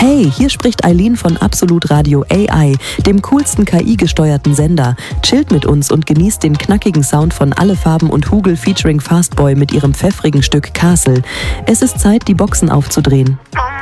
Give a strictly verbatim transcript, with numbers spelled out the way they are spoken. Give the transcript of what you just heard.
Hey, hier spricht Eileen von Absolut Radio A I, dem coolsten K I-gesteuerten Sender. Chillt mit uns und genießt den knackigen Sound von Alle Farben und Hugel featuring Fastboy mit ihrem pfeffrigen Stück Castle. Es ist Zeit, die Boxen aufzudrehen.